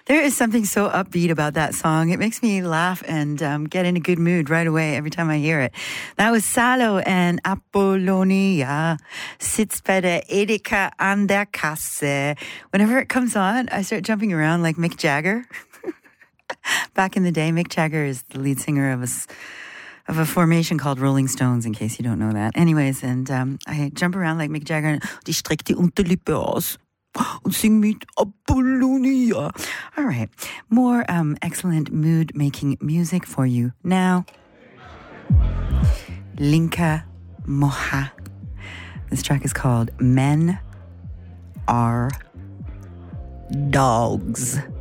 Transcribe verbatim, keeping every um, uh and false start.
There is something so upbeat about that song. It makes me laugh and um, get in a good mood right away every time I hear it. That was Salo and Apollonia. Sitzt bei der Edeka an der Kasse. Whenever it comes on, I start jumping around like Mick Jagger. Back in the day, Mick Jagger is the lead singer of a, of a formation called Rolling Stones, in case you don't know that. Anyways, and um, I jump around like Mick Jagger. Die streckt die Unterlippe aus. Und sing mit Apollonia. All right, more um, excellent mood-making music for you now. Linka Moha. This track is called Men Are Dogs.